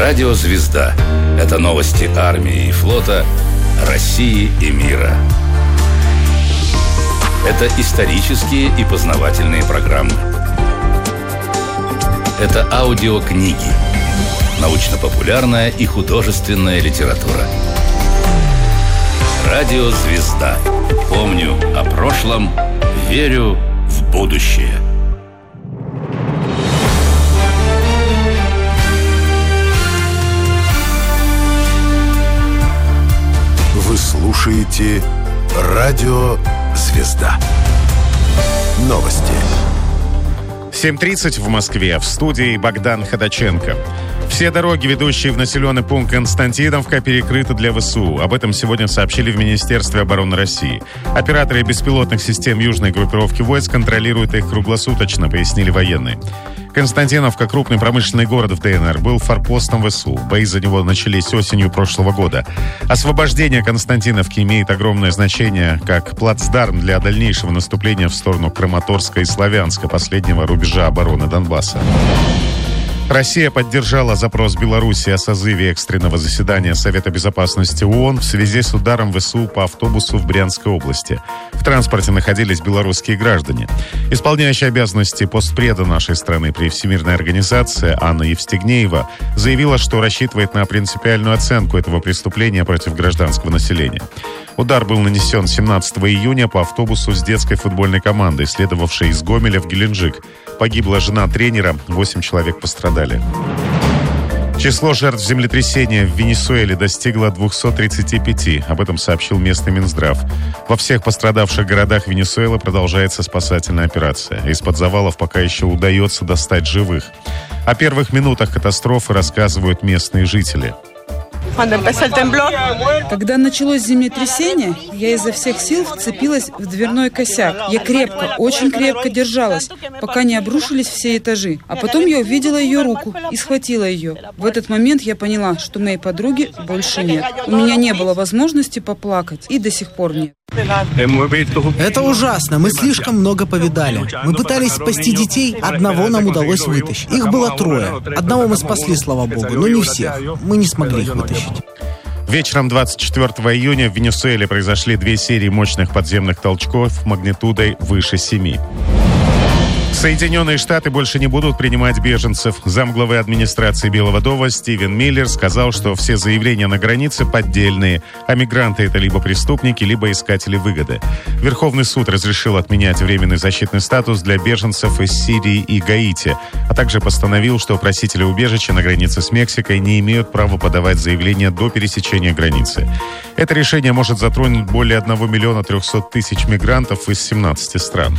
Радио «Звезда» – это новости армии и флота, России и мира. Это исторические и познавательные программы. Это аудиокниги, научно-популярная и художественная литература. Радио «Звезда». Помню о прошлом, верю в будущее. Вы слушаете Радио «Звезда». Новости. 7:30 в Москве. В студии Богдан Ходаченко. Все дороги, ведущие в населенный пункт Константиновка, перекрыты для ВСУ. Об этом сегодня сообщили в Министерстве обороны России. Операторы беспилотных систем южной группировки войск контролируют их круглосуточно, пояснили военные. Константиновка, крупный промышленный город в ДНР, был форпостом ВСУ. Бои за него начались осенью прошлого года. Освобождение Константиновки имеет огромное значение как плацдарм для дальнейшего наступления в сторону Краматорска и Славянска, последнего рубежа обороны Донбасса. Россия поддержала запрос Беларуси о созыве экстренного заседания Совета безопасности ООН в связи с ударом ВСУ по автобусу в Брянской области. В транспорте находились белорусские граждане. Исполняющая обязанности постпреда нашей страны при Всемирной организации Анна Евстигнеева заявила, что рассчитывает на принципиальную оценку этого преступления против гражданского населения. Удар был нанесен 17 июня по автобусу с детской футбольной командой, следовавшей из Гомеля в Геленджик. Погибла жена тренера, 8 человек пострадали. Число жертв землетрясения в Венесуэле достигло 235. Об этом сообщил местный Минздрав. Во всех пострадавших городах Венесуэлы продолжается спасательная операция. Из-под завалов пока еще удается достать живых. О первых минутах катастрофы рассказывают местные жители. Когда началось землетрясение, я изо всех сил вцепилась в дверной косяк. Я крепко, очень крепко держалась, пока не обрушились все этажи. А потом я увидела ее руку и схватила ее. В этот момент я поняла, что моей подруги больше нет. У меня не было возможности поплакать, и до сих пор нет. Это ужасно. Мы слишком много повидали. Мы пытались спасти детей, одного нам удалось вытащить. Их было 3. Одного мы спасли, слава богу, но не всех. Мы не смогли их вытащить. Вечером 24 июня в Венесуэле произошли 2 серии мощных подземных толчков магнитудой выше 7. Соединенные Штаты больше не будут принимать беженцев. Замглавы администрации Белого дома Стивен Миллер сказал, что все заявления на границе поддельные, а мигранты — это либо преступники, либо искатели выгоды. Верховный суд разрешил отменять временный защитный статус для беженцев из Сирии и Гаити, а также постановил, что просители убежища на границе с Мексикой не имеют права подавать заявления до пересечения границы. Это решение может затронуть более 1 300 000 мигрантов из 17 стран.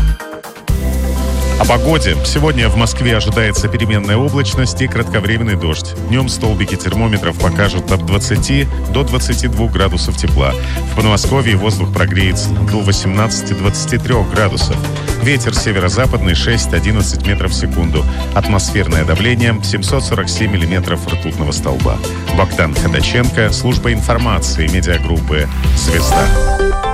О погоде. Сегодня в Москве ожидается переменная облачность и кратковременный дождь. Днем столбики термометров покажут от 20 до 22 градусов тепла. В Подмосковье воздух прогреется до 18-23 градусов. Ветер северо-западный 6-11 метров в секунду. Атмосферное давление 747 миллиметров ртутного столба. Богдан Ходаченко, служба информации медиагруппы «Звезда».